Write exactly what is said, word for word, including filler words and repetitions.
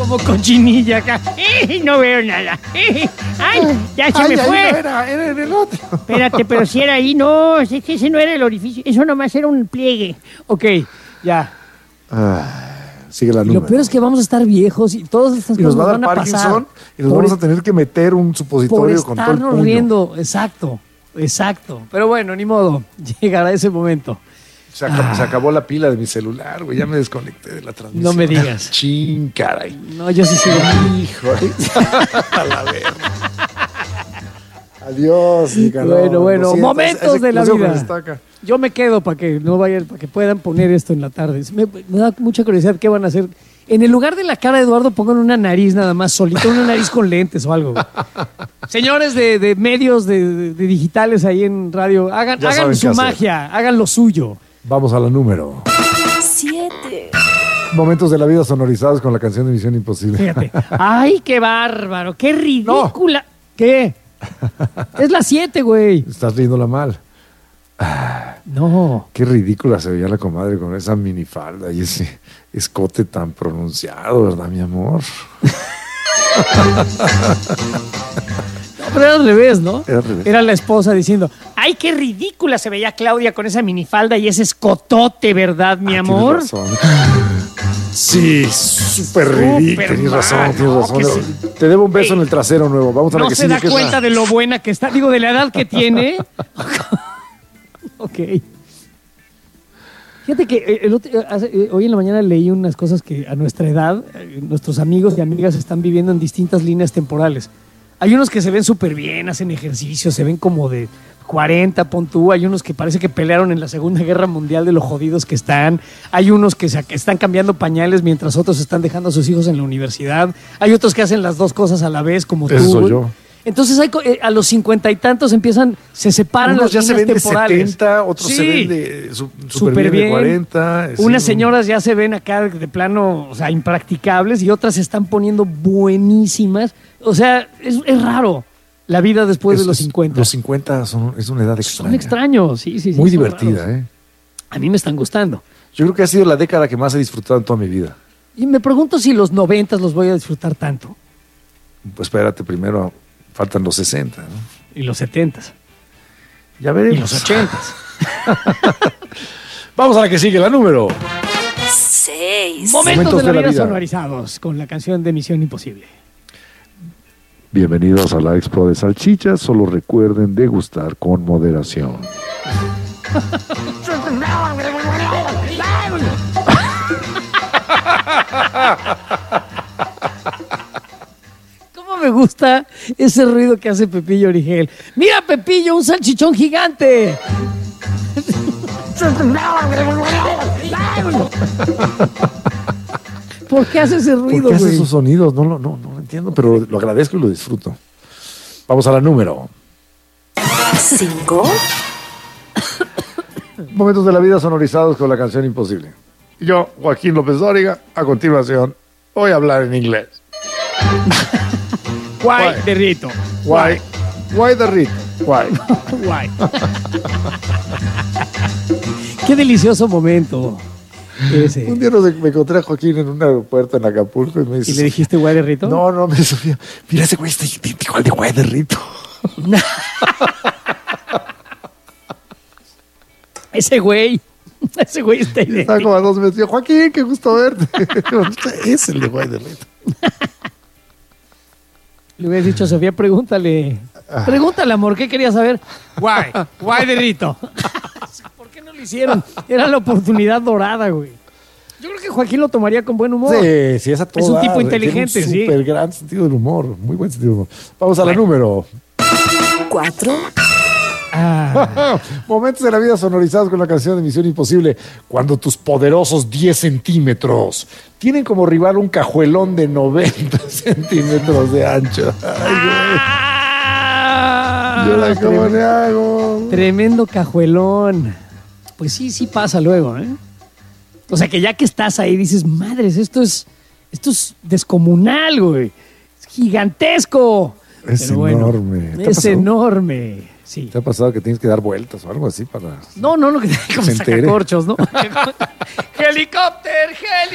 Como cochinilla acá. No veo nada. Ay, ya se Ay, me ahí fue. no era, era en el otro. Espérate, pero si era ahí, no, es que ese no era el orificio, eso nomás era un pliegue. Ok, ya. Ah, sigue la Y número. lo peor es que vamos a estar viejos y todas estas Y nos cosas va a dar van a Parkinson pasar. y nos por vamos a es- tener que meter un por supositorio con todo el estarnos puño. riendo. Exacto, exacto. Pero bueno, ni modo, llegará ese momento. Se, acabó, se acabó la pila de mi celular, güey. Ya me desconecté de la transmisión. No me digas. Chin, caray. No, yo sí sigo. Hijo. A la verga. Adiós, Nicanor. Bueno, bueno, Lo siento, momentos ese de la crucero que vida. me está acá. Yo me quedo para que no vayan, para que puedan poner esto en la tarde. Me, me da mucha curiosidad qué van a hacer. En el lugar de la cara de Eduardo pongan una nariz nada más solita, una nariz con lentes o algo. güey. Señores de, de medios de, de- de digitales ahí en radio, hagan, Ya hagan saben su qué hacer. magia, hagan lo suyo. Vamos a la número. Siete. Momentos de la vida sonorizados con la canción de Misión Imposible. Fíjate. Ay, qué bárbaro, qué ridícula. ¿Qué? Es las siete, güey. Estás riéndola mal. No. Qué ridícula se veía la comadre con esa minifalda y ese escote tan pronunciado, ¿verdad, mi amor? No, pero era al revés, ¿no? Era al revés. Era la esposa diciendo, Ay, qué ridícula se veía Claudia con esa minifalda y ese escotote, ¿verdad, mi Ah, amor? tienes razón. Sí, súper ridículo. Tienes razón, mal, tienes ¿no? razón. Que sí. Te debo un beso en el trasero nuevo. Vamos a la No que se sigue, da que es la- cuenta de lo buena que está, digo, de la edad que tiene. ok. Fíjate que eh, el otro- hace- eh, hoy en la mañana leí unas cosas que a nuestra edad, eh, nuestros amigos y amigas están viviendo en distintas líneas temporales. Hay unos que se ven súper bien, hacen ejercicio, se ven como de cuarenta, pon tú. Hay unos que parece que pelearon en la Segunda Guerra Mundial de lo jodidos que están. Hay unos que se, que están cambiando pañales mientras otros están dejando a sus hijos en la universidad. Hay otros que hacen las dos cosas a la vez, como Ese tú. soy güey. yo. Entonces hay, co- eh, a los cincuenta y tantos empiezan, se separan Unos las ya se líneas ven de temporales. setenta, otros se Sí. ven de su- súper Súper bien de bien. cuarenta. sí, Unas no. señoras ya se ven acá de plano, o sea, impracticables y otras se están poniendo buenísimas. O sea, es, es raro la vida después Es- de los es- cincuenta. Los cincuenta son, es una edad extraña. Son extraños, sí, sí, sí. Muy son divertida, raros. ¿eh? A mí me están gustando. Yo creo que ha sido la década que más he disfrutado en toda mi vida. Y me pregunto si los noventas los voy a disfrutar tanto. Pues espérate, primero faltan los sesenta, ¿no? Y los setentas. Ya Y veremos. los ochentas. Vamos a la que sigue, la número. Seis. Momentos, de la, vida, sonorizados con la canción de Misión Imposible. Bienvenidos a la Expo de Salchichas. Solo recuerden degustar con moderación. ¿Cómo me gusta ese ruido que hace Pepillo Origel? ¡Mira, Pepillo, un salchichón gigante! ¿Por qué hace ese ¿Por ruido, qué hace güey? esos sonidos? No, lo- no, no lo entiendo, pero lo agradezco y lo disfruto. Vamos a la número. Cinco. Momentos de la vida sonorizados con la canción Imposible. Yo, Joaquín López Dóriga, a continuación, voy a hablar en inglés. Guay, Guay. de Rito. Why? Why the Rito? Why? Guay. Qué delicioso momento ese. Un día nos, me encontré a Joaquín en un aeropuerto en Acapulco y me dice... ¿Y le dijiste guay de Rito? No, no, me dice Sofía, mira ese güey está idéntico al de Guay de Rito. Ese güey. Ese güey está Estaba idéntico. como a dos meses. Yo, Joaquín, qué gusto verte. Es el de Guay de Rito. Le hubieras dicho a Sofía, pregúntale. Pregúntale, amor, ¿qué querías saber? Guay. Guay de Rito. ¿Por qué no lo hicieron? Era la oportunidad dorada, güey. Yo creo que Joaquín lo tomaría con buen humor. Sí, sí, es a todo Es un tipo dar. inteligente, Tiene un sí. súper gran sentido del humor. Muy buen sentido del humor. Vamos a la número. Cuatro. Ah, Momentos de la vida sonorizados con la canción de Misión Imposible. Cuando tus poderosos diez centímetros tienen como rival un cajuelón de noventa centímetros de ancho. Ay, güey. ¿Y ahora cómo le hago? tremendo cajuelón. Pues sí, sí pasa luego, ¿eh? O sea, que ya que estás ahí dices, madres, esto es, esto es descomunal, güey. Es gigantesco. Es Pero bueno, enorme. ¿Te ha es pasado? enorme. Sí. ¿Te ha pasado que tienes que dar vueltas o algo así para...? No, no, no, que como Se entere. sacacorchos, ¿no? Helicóptero, helicóptero.